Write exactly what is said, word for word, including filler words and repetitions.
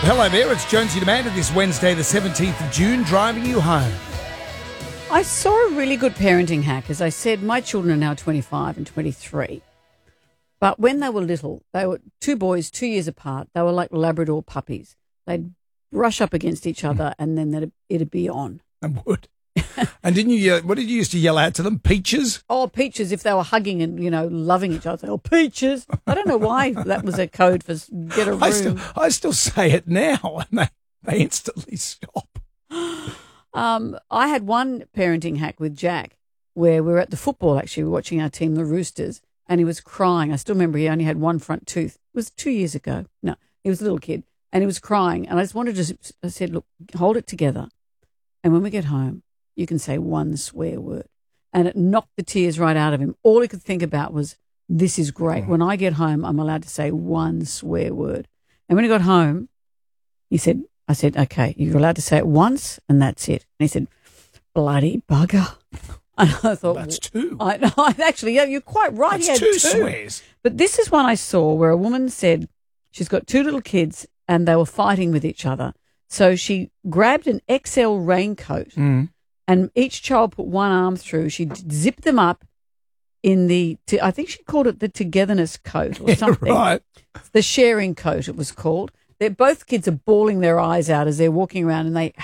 Hello there, it's Jonesy Demand this Wednesday the seventeenth of June, driving you home. I saw a really good parenting hack. As I said, my children are now twenty-five and twenty-three. But when they were little, they were two boys, two years apart. They were like Labrador puppies. They'd brush up against each other and then it'd, it'd be on. And would. And didn't you, uh, what did you used to yell out to them? Peaches? Oh, peaches, if they were hugging and, you know, loving each other. Oh, peaches. I don't know why that was a code for get a room. I still, I still say it now and they, they instantly stop. Um, I had one parenting hack with Jack where we were at the football, actually, we were watching our team, the Roosters, and he was crying. I still remember he only had one front tooth. It was two years ago. No, he was a little kid, and he was crying. And I just wanted to, I said, look, hold it together. And when we get home, you can say one swear word. And it knocked the tears right out of him. All he could think about was, this is great. Oh. When I get home, I'm allowed to say one swear word. And when he got home, he said, I said, okay, you're allowed to say it once and that's it. And he said, bloody bugger. And I thought, That's two. I know, actually, yeah, you're quite right. That's he had two, two swears. But this is one I saw where a woman said she's got two little kids and they were fighting with each other. So she grabbed an X L raincoat Mm. and each child put one arm through. She zipped them up in the, t- I think she called it the togetherness coat or Yeah, something. right. The sharing coat, it was called. They're, both kids are bawling their eyes out as they're walking around and they